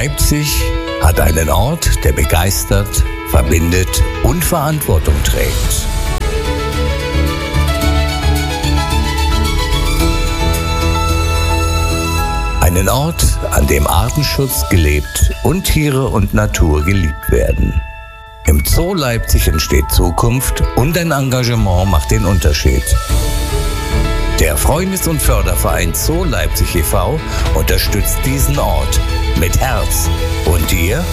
Leipzig hat einen Ort, der begeistert, verbindet und Verantwortung trägt. Einen Ort, an dem Artenschutz gelebt und Tiere und Natur geliebt werden. Im Zoo Leipzig entsteht Zukunft und ein Engagement macht den Unterschied. Der Freundes- und Förderverein Zoo Leipzig e.V. unterstützt diesen Ort mit Herz. Und ihr?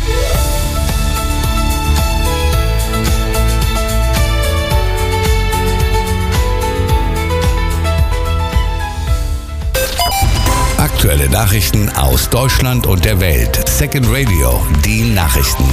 Aktuelle Nachrichten aus Deutschland und der Welt. Second Radio, die Nachrichten.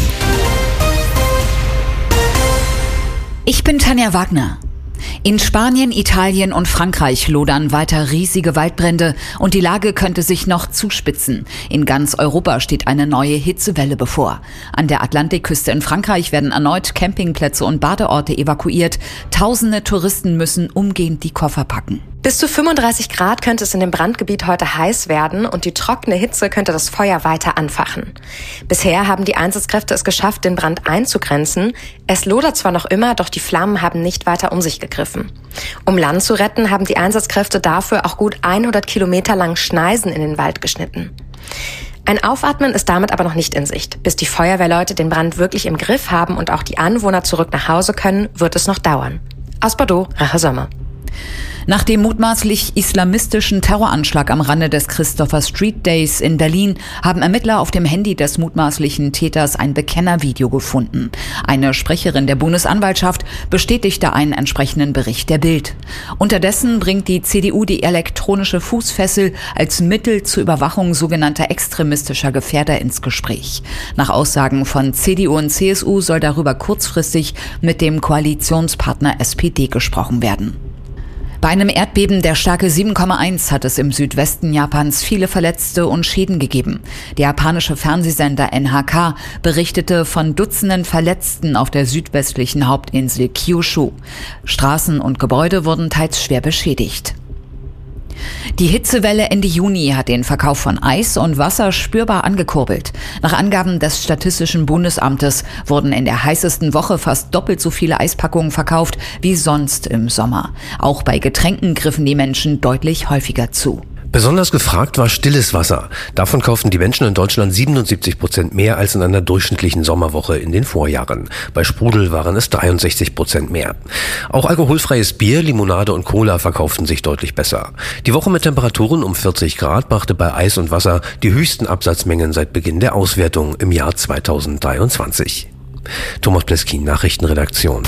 Ich bin Tanja Wagner. In Spanien, Italien und Frankreich lodern weiter riesige Waldbrände und die Lage könnte sich noch zuspitzen. In ganz Europa steht eine neue Hitzewelle bevor. An der Atlantikküste in Frankreich werden erneut Campingplätze und Badeorte evakuiert. Tausende Touristen müssen umgehend die Koffer packen. Bis zu 35 Grad könnte es in dem Brandgebiet heute heiß werden und die trockene Hitze könnte das Feuer weiter anfachen. Bisher haben die Einsatzkräfte es geschafft, den Brand einzugrenzen. Es lodert zwar noch immer, doch die Flammen haben nicht weiter um sich gegriffen. Um Land zu retten, haben die Einsatzkräfte dafür auch gut 100 Kilometer lang Schneisen in den Wald geschnitten. Ein Aufatmen ist damit aber noch nicht in Sicht. Bis die Feuerwehrleute den Brand wirklich im Griff haben und auch die Anwohner zurück nach Hause können, wird es noch dauern. Aus Bordeaux, Rache Sommer. Nach dem mutmaßlich islamistischen Terroranschlag am Rande des Christopher Street Days in Berlin haben Ermittler auf dem Handy des mutmaßlichen Täters ein Bekennervideo gefunden. Eine Sprecherin der Bundesanwaltschaft bestätigte einen entsprechenden Bericht der Bild. Unterdessen bringt die CDU die elektronische Fußfessel als Mittel zur Überwachung sogenannter extremistischer Gefährder ins Gespräch. Nach Aussagen von CDU und CSU soll darüber kurzfristig mit dem Koalitionspartner SPD gesprochen werden. Bei einem Erdbeben der Stärke 7,1 hat es im Südwesten Japans viele Verletzte und Schäden gegeben. Der japanische Fernsehsender NHK berichtete von Dutzenden Verletzten auf der südwestlichen Hauptinsel Kyushu. Straßen und Gebäude wurden teils schwer beschädigt. Die Hitzewelle Ende Juni hat den Verkauf von Eis und Wasser spürbar angekurbelt. Nach Angaben des Statistischen Bundesamtes wurden in der heißesten Woche fast doppelt so viele Eispackungen verkauft wie sonst im Sommer. Auch bei Getränken griffen die Menschen deutlich häufiger zu. Besonders gefragt war stilles Wasser. Davon kauften die Menschen in Deutschland 77% mehr als in einer durchschnittlichen Sommerwoche in den Vorjahren. Bei Sprudel waren es 63% mehr. Auch alkoholfreies Bier, Limonade und Cola verkauften sich deutlich besser. Die Woche mit Temperaturen um 40 Grad brachte bei Eis und Wasser die höchsten Absatzmengen seit Beginn der Auswertung im Jahr 2023. Thomas Pleskin, Nachrichtenredaktion.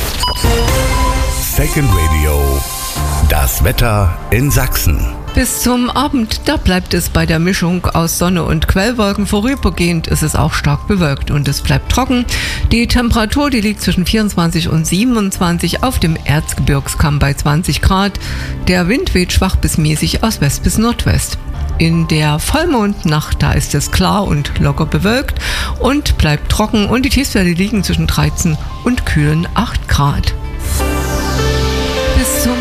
Second Radio, das Wetter in Sachsen. Bis zum Abend, da bleibt es bei der Mischung aus Sonne und Quellwolken. Vorübergehend ist es auch stark bewölkt und es bleibt trocken. Die Temperatur, die liegt zwischen 24 und 27, auf dem Erzgebirgskamm bei 20 Grad. Der Wind weht schwach bis mäßig aus West bis Nordwest. In der Vollmondnacht, da ist es klar und locker bewölkt und bleibt trocken und die Tiefstwerte liegen zwischen 13 und kühlen 8 Grad. Bis zum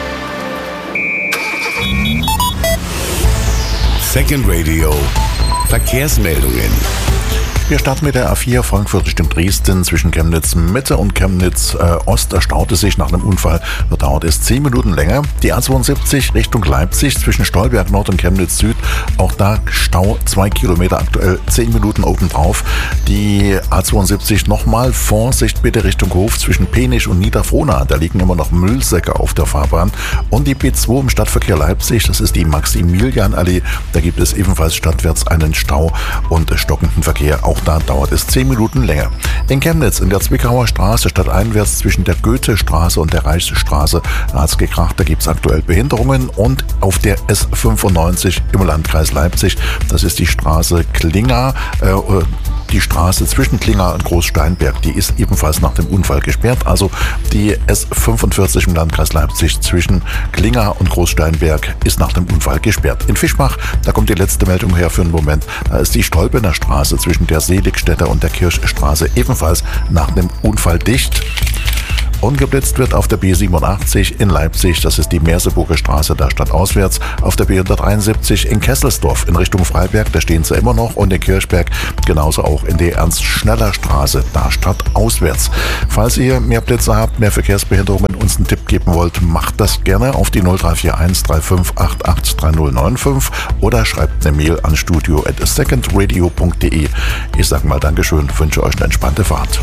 Second Radio, Verkehrsmeldungen. Wir starten mit der A4 Frankfurt Richtung Dresden zwischen Chemnitz Mitte und Chemnitz Ost. Erstaute sich nach einem Unfall, dauert es 10 Minuten länger. Die A72 Richtung Leipzig zwischen Stolberg Nord und Chemnitz Süd. Auch da Stau 2 Kilometer, aktuell 10 Minuten obendrauf. Die A72 nochmal Vorsicht bitte Richtung Hof zwischen Penisch und Niederfrohna. Da liegen immer noch Müllsäcke auf der Fahrbahn. Und die B2 im Stadtverkehr Leipzig, das ist die Maximilianallee. Da gibt es ebenfalls stadtwärts einen Stau und stockenden Verkehr. Auch da dauert es 10 Minuten länger. In Chemnitz in der Zwickauer Straße stadteinwärts zwischen der Goethestraße und der Reichsstraße hat es gekracht. Da gibt es aktuell Behinderungen. Und auf der S95 im Landkreis Leipzig, das ist die Straße Klinger, die Straße zwischen Klinger und Großsteinberg, die ist ebenfalls nach dem Unfall gesperrt. Also die S45 im Landkreis Leipzig zwischen Klinger und Großsteinberg ist nach dem Unfall gesperrt. In Fischbach, da kommt die letzte Meldung her für einen Moment, da ist die Stolpener Straße zwischen der Seligstädter und der Kirchstraße ebenfalls nach dem Unfall dicht. Und geblitzt wird auf der B87 in Leipzig, das ist die Merseburger Straße, da stadtauswärts. Auf der B173 in Kesselsdorf in Richtung Freiberg, da stehen sie immer noch. Und in Kirchberg genauso auch in der Ernst-Schneller-Straße, da stadtauswärts. Falls ihr mehr Blitze habt, mehr Verkehrsbehinderungen, uns einen Tipp geben wollt, macht das gerne auf die 0341 3588 3095 oder schreibt eine Mail an studio@secondradio.de. Ich sag mal Dankeschön, wünsche euch eine entspannte Fahrt.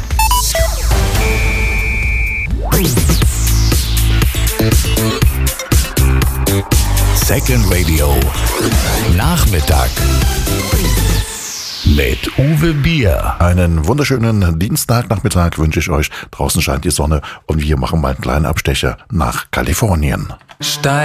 Second Radio Nachmittag mit Uwe Bier. Einen wunderschönen Dienstagnachmittag wünsche ich euch. Draußen scheint die Sonne und wir machen mal einen kleinen Abstecher nach Kalifornien.